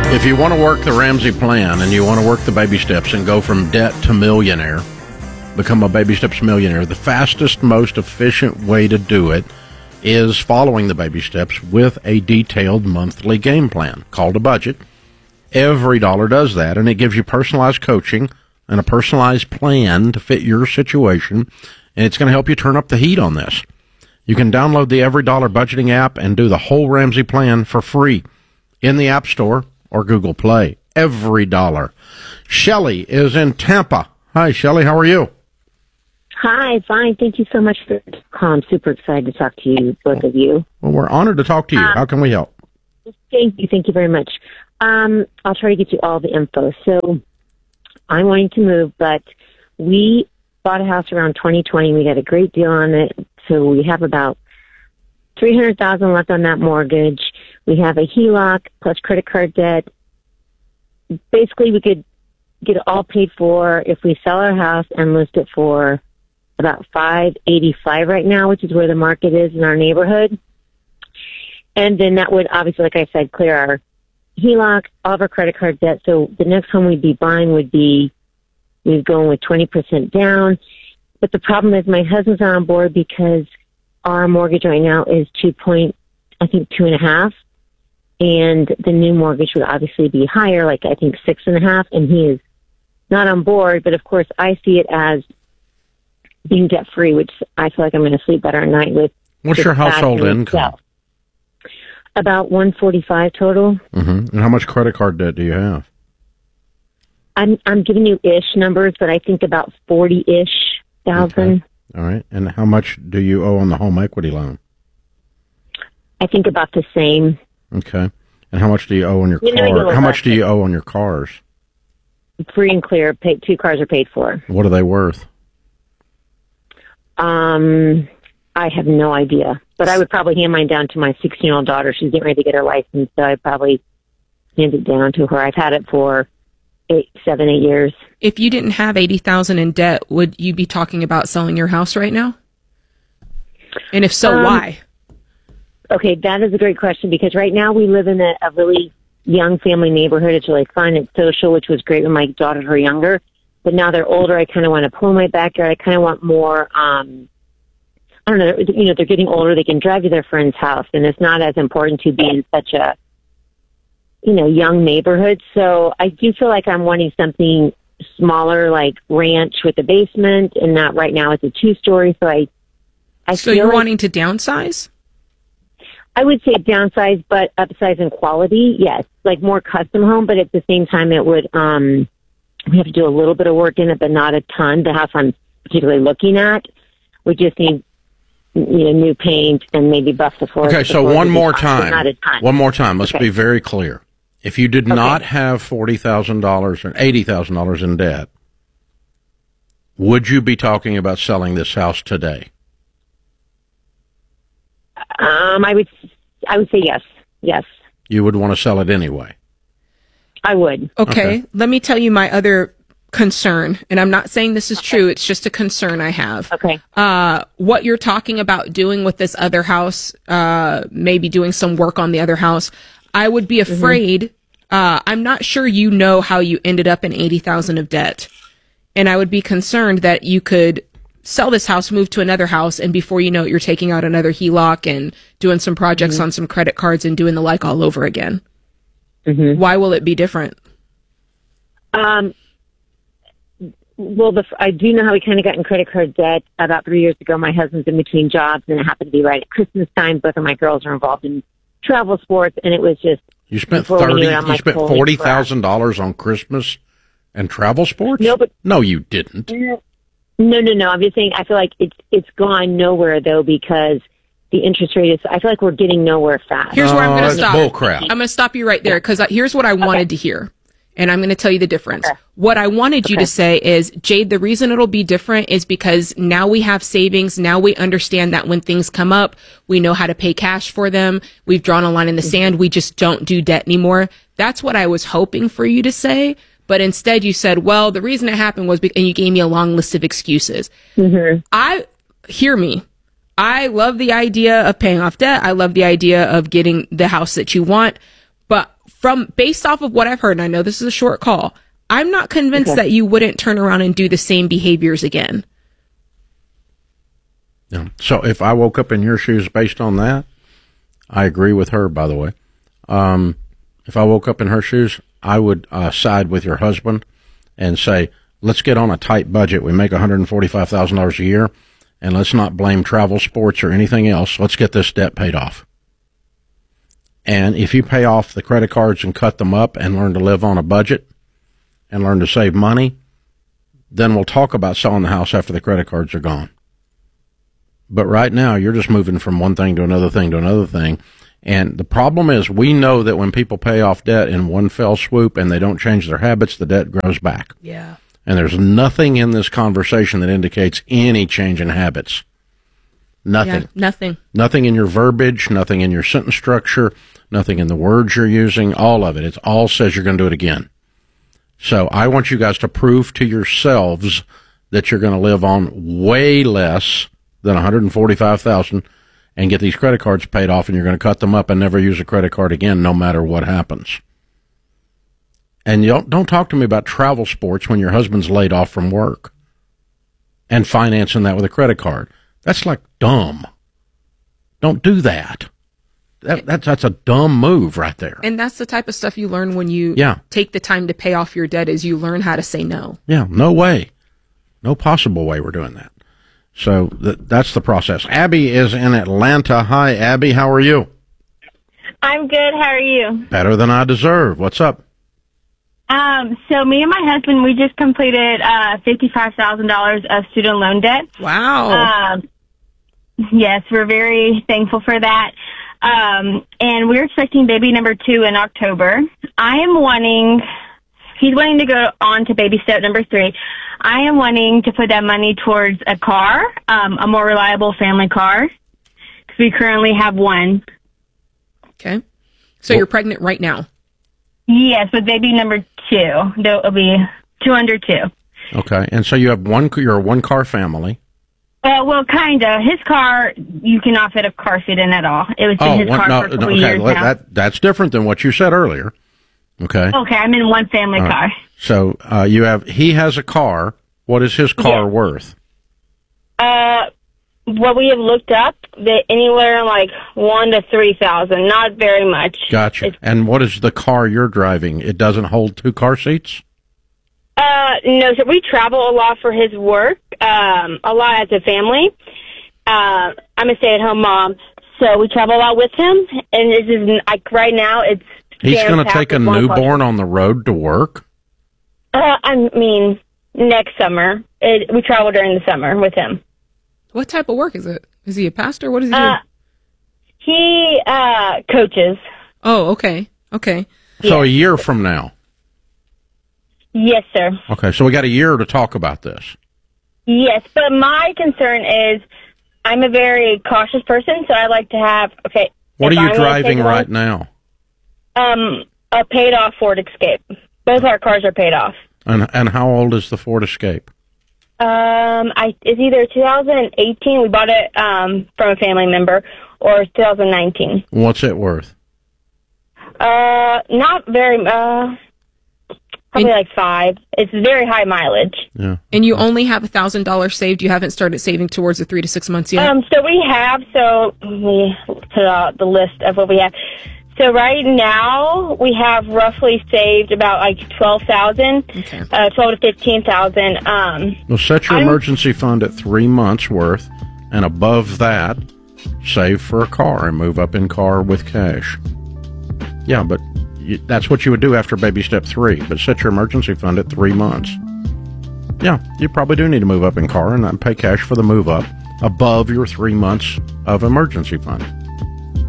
If you want to work the Ramsey plan and you want to work the baby steps and go from debt to millionaire, become a Baby Steps millionaire, the fastest, most efficient way to do it is following the baby steps with a detailed monthly game plan called a budget. Every dollar does that, and it gives you personalized coaching and a personalized plan to fit your situation, and it's going to help you turn up the heat on this. You can download the Every Dollar Budgeting app and do the whole Ramsey plan for free in the App Store or Google Play. Every dollar. Shelley is in Tampa. Hi, Shelley. How are you? Hi, fine. Thank you so much for the call. I'm super excited to talk to you, both of you. Well, we're honored to talk to you. How can we help? Thank you. Thank you very much. I'll try to get you all the info. So I'm wanting to move, but we bought a house around 2020. We got a great deal on it. So we have about $300,000 left on that mortgage. We have a HELOC plus credit card debt. Basically, we could get it all paid for if we sell our house and list it for about $585 right now, which is where the market is in our neighborhood. And then that would obviously, like I said, clear our HELOC, all of our credit card debt. So the next home we'd be buying would be, we'd go with 20% down. But the problem is my husband's not on board because our mortgage right now is 2.5. And the new mortgage would obviously be higher, like I think 6.5. And he is not on board. But of course, I see it as being debt free, which I feel like I'm going to sleep better at night with. What's your household income? About 145 total. Mm-hmm. And how much credit card debt do you have? I'm giving you ish numbers, but I think about 40-ish thousand. Okay. All right. And how much do you owe on the home equity loan? I think about the same. Okay. And how much do you owe on your car? How much do you owe on your cars? Free and clear. 2 cars are paid for. What are they worth? I have no idea, but I would probably hand mine down to my 16-year-old daughter. She's getting ready to get her license, so I'd probably hand it down to her. I've had it for 8 years. If you didn't have $80,000 in debt, would you be talking about selling your house right now? And if so, why? Okay, that is a great question because right now we live in a really young family neighborhood. It's really fun. It's social, which was great when my daughters were younger. But now they're older. I kind of want to pull in my backyard. I kind of want more, I don't know, they're getting older. They can drive to their friend's house, and it's not as important to be in such a, young neighborhood. So I do feel like I'm wanting something smaller, like ranch with a basement, and not right now it's a 2-story. So you're wanting to downsize? I would say downsize, but upsize in quality. Yes, like more custom home, but at the same time it would, we have to do a little bit of work in it, but not a ton. The house I'm particularly looking at, we just need, new paint and maybe buff the floor. Okay, so one more time. Not a ton. One more time. Let's be very clear. If you did not have $40,000 or $80,000 in debt, would you be talking about selling this house today? I would say yes. Yes. You would want to sell it anyway. I would. Okay. Let me tell you my other concern, and I'm not saying this is true. It's just a concern I have. Okay. What you're talking about doing with this other house, maybe doing some work on the other house, I would be afraid. I'm not sure you know how you ended up in $80,000 of debt, and I would be concerned that you could sell this house, move to another house, and before you know it, you're taking out another HELOC and doing some projects on some credit cards and doing the like all over again. Why will it be different? Well, I do know how we kind of got in credit card debt about 3 years ago. My husband's in between jobs, and it happened to be right at Christmas time. Both of my girls are involved in travel sports, and it was just you spent $40,000 on Christmas and travel sports. No, you didn't. No. I'm just saying. I feel like it's gone nowhere though because the interest rate is. I feel like we're getting nowhere fast. Here's where I'm going to stop. Bull crap. I'm going to stop you right there because here's what I wanted to hear. And I'm going to tell you the difference. What I wanted you to say is, Jade, the reason it'll be different is because now we have savings. Now we understand that when things come up, we know how to pay cash for them. We've drawn a line in the sand. We just don't do debt anymore. That's what I was hoping for you to say. But instead you said, well, the reason it happened was, and you gave me a long list of excuses. Hear me. I love the idea of paying off debt. I love the idea of getting the house that you want. But based off of what I've heard, and I know this is a short call, I'm not convinced that you wouldn't turn around and do the same behaviors again. Yeah. So if I woke up in your shoes based on that, I agree with her, by the way. If I woke up in her shoes, I would side with your husband and say, let's get on a tight budget. We make $145,000 a year, and let's not blame travel, sports, or anything else. Let's get this debt paid off. And if you pay off the credit cards and cut them up and learn to live on a budget and learn to save money, then we'll talk about selling the house after the credit cards are gone. But right now, you're just moving from one thing to another thing to another thing. And the problem is, we know that when people pay off debt in one fell swoop and they don't change their habits, the debt grows back. Yeah. And there's nothing in this conversation that indicates any change in habits. Nothing. Yeah, nothing. Nothing in your verbiage, nothing in your sentence structure, nothing in the words you're using, all of it. It all says you're going to do it again. So I want you guys to prove to yourselves that you're going to live on way less than $145,000 and get these credit cards paid off, and you're going to cut them up and never use a credit card again, no matter what happens. And you don't talk to me about travel sports when your husband's laid off from work and financing that with a credit card. That's like dumb. Don't do that. That's a dumb move right there. And that's the type of stuff you learn when you take the time to pay off your debt, is you learn how to say no. Yeah, no way. No possible way we're doing that. So that's the process. Abby is in Atlanta. Hi, Abby. How are you? I'm good. How are you? Better than I deserve. What's up? So me and my husband, we just completed $55,000 of student loan debt. Wow. Yes, we're very thankful for that. And we're expecting baby number 2 in October. He's wanting to go on to baby step number 3. I am wanting to put that money towards a car, a more reliable family car, because we currently have one. Okay. So you're pregnant right now? Yes, with baby number 2. It'll be 2 under 2. Okay. And so you're a one-car family. Well, kind of. His car, you cannot fit a car seat in at all. It was in his car for a couple years now. That's different than what you said earlier. Okay. Okay, I'm in one family car. So he has a car. What is his car worth? What we have looked up, anywhere like $1,000 to $3,000, not very much. Gotcha. And what is the car you're driving? It doesn't hold 2 car seats? No, so we travel a lot for his work, a lot as a family. I'm a stay-at-home mom, so we travel a lot with him, and this is like right now it's. He's going to take a newborn on the road to work? I mean, next summer. We travel during the summer with him. What type of work is it? Is he a pastor? What does he do? He coaches. Oh, okay. Okay. So a year from now? Yes, sir. Okay, so we got a year to talk about this. Yes, but my concern is I'm a very cautious person, so I like to have, What are you driving right now? A paid-off Ford Escape. Both our cars are paid off. And how old is the Ford Escape? It's either 2018, we bought it from a family member, or 2019. What's it worth? Not very, probably like 5. It's very high mileage. Yeah. And you only have $1,000 saved. You haven't started saving towards the 3 to 6 months yet. So we have. So we put out the list of what we have. So right now we have roughly saved about like $12,000, 12 to 15,000. Well, set your emergency fund at 3 months worth, and above that, save for a car and move up in car with cash. Yeah, but that's what you would do after baby step 3. But set your emergency fund at 3 months. Yeah, you probably do need to move up in car and pay cash for the move up above your 3 months of emergency fund.